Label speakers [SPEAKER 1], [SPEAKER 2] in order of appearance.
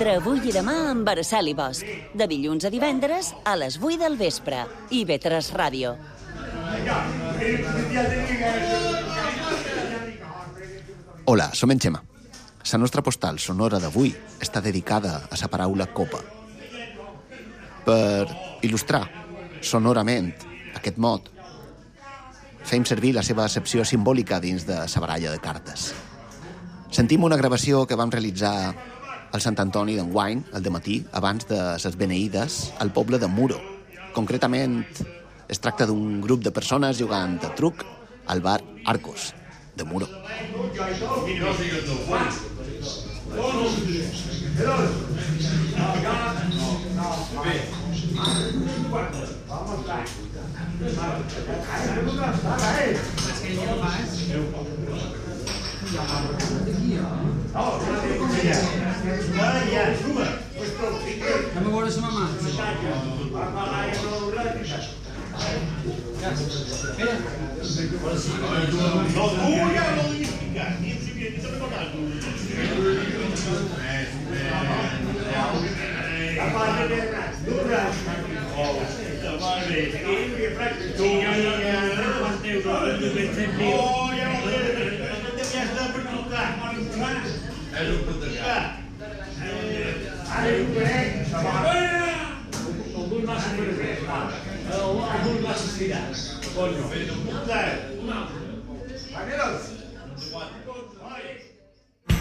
[SPEAKER 1] Entre avui i demà amb Araceli Bosch. De dilluns a divendres a les 8 del vespre. IB3 Ràdio.
[SPEAKER 2] Hola, som en Xema. La nostra postal sonora d'avui està dedicada a la paraula copa. Per il·lustrar sonorament aquest mot, fem servir la seva accepció simbòlica dins de la baralla de cartes. Sentim una gravació que vam realitzar al Sant Antoni d'enguany, al dematí, abans de les beneïdes, al poble de Muro. Concretament, es tracta d'un grup de persones jugant a truc al bar Arcos, de Muro.
[SPEAKER 3] Anem a veure sa mamà.
[SPEAKER 4] No, tu ja no li explicar. Ni em sabia, ni s'ha recordat. Alguns massa estirats. Coño.